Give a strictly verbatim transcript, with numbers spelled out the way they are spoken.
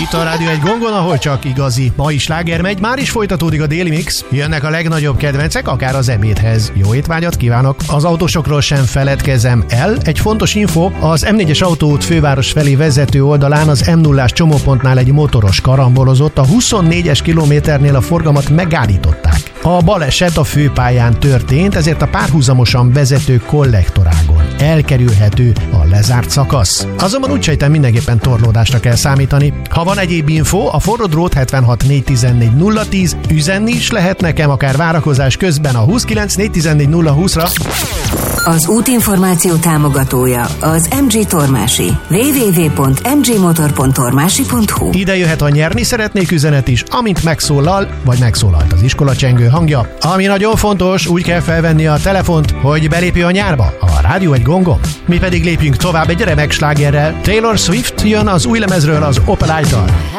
itt a Rádió egy gongon, ahol csak igazi mai sláger megy. Már is folytatódik a déli mix. Jönnek a legnagyobb kedvencek, akár az eméthez. Jó étvágyat kívánok! Az autósokról sem feledkezem el. Egy fontos info, az em négyes autóút főváros felé vezető oldalán az em nullás csomópontnál egy motoros karambolozott, a huszonnégyes kilométernél a forgalmat megállították. A baleset a főpályán történt, ezért a párhuzamosan vezető kollektorágon elkerülhető a lezárt szakasz. Azonban úgy sejtem, mindenképpen torlódásra kell számítani. Ha van egyéb info, a Forrod Road hetvenhat négy tizennégy nulla tíz, üzenni is lehet nekem akár várakozás közben a huszonkilenc négy tizennégy nulla húszra. Az útinformáció támogatója az em gé Tormási. double-u double-u double-u pont em gé motor pont tormási pont hu. Ide jöhet a nyerni szeretnék üzenet is, amint megszólal, vagy megszólalt az iskolacsengő hangja. Ami nagyon fontos, úgy kell felvenni a telefont, hogy belépj a nyárba a Rádió egy gongon. Mi pedig lépjünk tovább egy remek slágerrel. Taylor Swift jön az új lemezről, az Opel által.